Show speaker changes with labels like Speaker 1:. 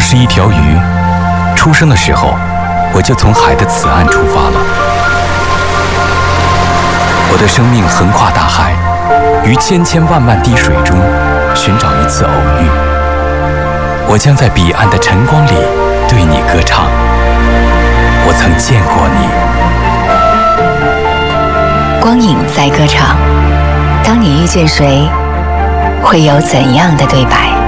Speaker 1: 是一条鱼，出生的时候，我就从海的此岸出发了。我的生命横跨大海，于千千万万滴水中寻找一次偶遇。我将在彼岸的晨光里对你歌唱。我曾见过你。
Speaker 2: 光影在歌唱，当你遇见谁，会有怎样的对白？